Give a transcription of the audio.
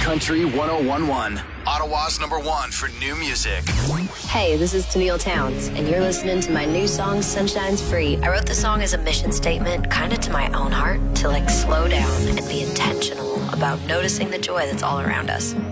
Country 1011, Ottawa's #1 for new music. Hey, this is Tennille Towns, and you're listening to my new song, Sunshine's Free. I wrote the song as a mission statement, kind of to my own heart, to slow down and be intentional about noticing the joy that's all around us.